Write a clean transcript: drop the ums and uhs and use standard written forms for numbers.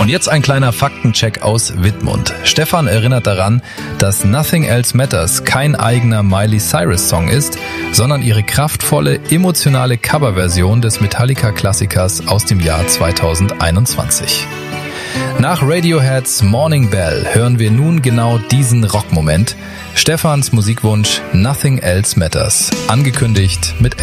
Und jetzt ein kleiner Faktencheck aus Wittmund. Stefan erinnert daran, dass Nothing Else Matters kein eigener Miley Cyrus Song ist, sondern ihre kraftvolle, emotionale Coverversion des Metallica-Klassikers aus dem Jahr 2021. Nach Radioheads Morning Bell hören wir nun genau diesen Rockmoment. Stefans Musikwunsch Nothing Else Matters, angekündigt mit